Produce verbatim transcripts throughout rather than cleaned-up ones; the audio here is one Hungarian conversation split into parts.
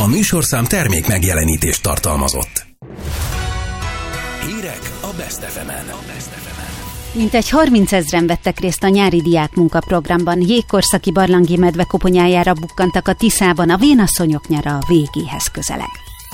A műsorszám termék megjelenítést tartalmazott. Hírek a Best ef emen. Mintegy harmincezren vettek részt a nyári diákmunkaprogramban. Jégkorszaki barlangi medve koponyájára bukkantak a Tiszában, a vénasszonyok nyara a végéhez közeleg.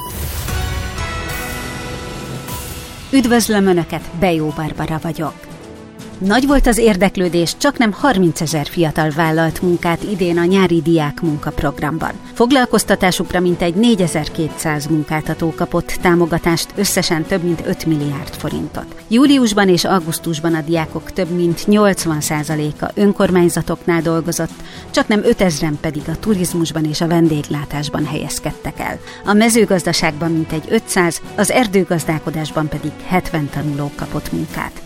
Üdvözlöm Önöket, Bejó Barbara vagyok. Nagy volt az érdeklődés, csaknem harmincezer fiatal vállalt munkát idén a nyári diákmunkaprogramban. Foglalkoztatásukra mintegy négyezer-kétszáz munkáltató kapott támogatást, összesen több mint öt milliárd forintot. Júliusban és augusztusban a diákok több mint nyolcvan százaléka önkormányzatoknál dolgozott, csaknem ötezren pedig a turizmusban és a vendéglátásban helyezkedtek el. A mezőgazdaságban mintegy ötszáz, az erdőgazdálkodásban pedig hetven tanuló kapott munkát.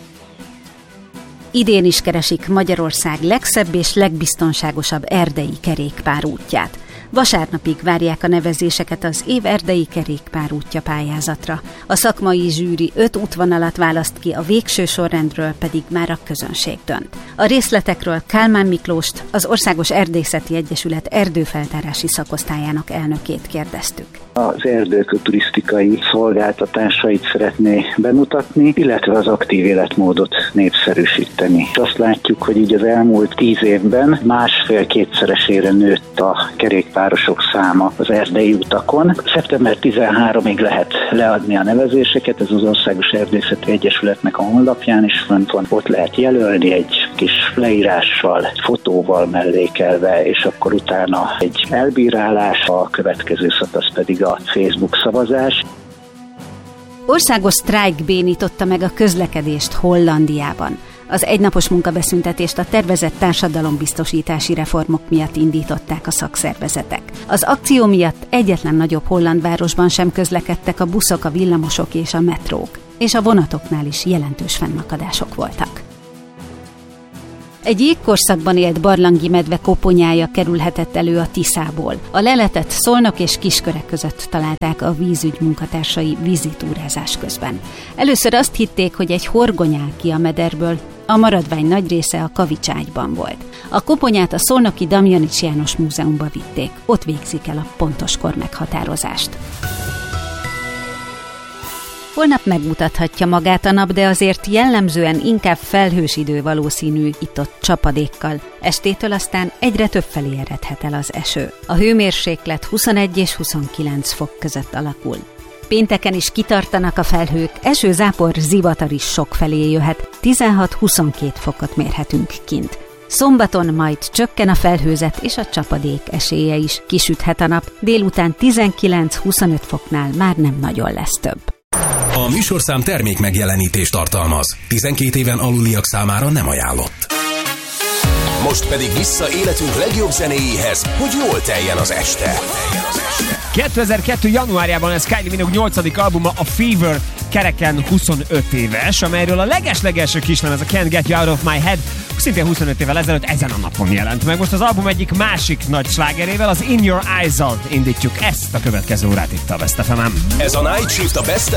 Idén is keresik Magyarország legszebb és legbiztonságosabb erdei kerékpárútját. Vasárnapig várják a nevezéseket az év erdei kerékpárútja pályázatra. A szakmai zsűri öt útvonalat választ ki, a végső sorrendről pedig már a közönség dönt. A részletekről Kálmán Miklóst, az Országos Erdészeti Egyesület erdőfeltárási szakosztályának elnökét kérdeztük. Az erdők turisztikai szolgáltatásait szeretné bemutatni, illetve az aktív életmódot népszerűsíteni. Azt látjuk, hogy így az elmúlt tíz évben másfél-kétszeresére nőtt a kerékpárosok száma az erdei utakon. szeptember tizenharmadikig lehet leadni a nevezéseket, ez az Országos Erdészeti Egyesületnek a honlapján is fönt van. Ott lehet jelölni egy kis leírással, fotóval mellékelve, és akkor utána egy elbírálás, a következő szakasz pedig a Facebook szavazás. Országos sztrájk bénította meg a közlekedést Hollandiában. Az egynapos munkabeszüntetést a tervezett társadalombiztosítási reformok miatt indították a szakszervezetek. Az akció miatt egyetlen nagyobb holland városban sem közlekedtek a buszok, a villamosok és a metrók, és a vonatoknál is jelentős fennakadások voltak. Egy jégkorszakban élt barlangi medve koponyája kerülhetett elő a Tiszából. A leletet Szolnok és Kisköreg között találták a vízügy munkatársai vízitúrázás közben. Először azt hitték, hogy egy horgony áll ki a mederből, a maradvány nagy része a kavicságyban volt. A koponyát a szolnoki Damjanics János Múzeumba vitték, ott végzik el a pontos kor meghatározást. Holnap megmutathatja magát a nap, de azért jellemzően inkább felhős idő valószínű itt-ott csapadékkal. Estétől aztán egyre több felé eredhet el az eső. A hőmérséklet huszonegy és huszonkilenc fok között alakul. Pénteken is kitartanak a felhők, eső-zápor, zivatar is sok felé jöhet, tizenhat-huszonkét fokot mérhetünk kint. Szombaton majd csökken a felhőzet és a csapadék esélye is, kisüthet a nap, délután tizenkilenc-huszonöt foknál már nem nagyon lesz több. A műsorszám termék megjelenítést tartalmaz. tizenkét éven aluliak számára nem ajánlott. Most pedig vissza életünk legjobb zenéjéhez, hogy jól teljen az este. kétezer-kettő januárjában ez Kylie Minogue nyolcadik albuma, a Fever, kereken huszonöt éves, amelyről a leges-legelső kislemez, a Can't Get You Out of My Head, szintén huszonöt évvel ezelőtt ezen a napon jelent meg. Most az album egyik másik nagy slágerével, az In Your Eyes-zal indítjuk ezt a következő órát itt a Best ef emen. Ez a Night Shift a Best